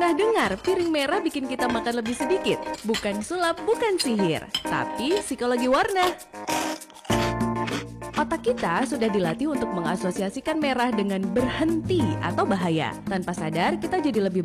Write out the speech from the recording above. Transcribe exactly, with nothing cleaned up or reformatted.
Pernah dengar piring merah bikin kita makan lebih sedikit? Bukan sulap, bukan sihir, tapi psikologi warna. Otak kita sudah dilatih untuk mengasosiasikan merah dengan berhenti atau bahaya. Tanpa sadar, kita jadi lebih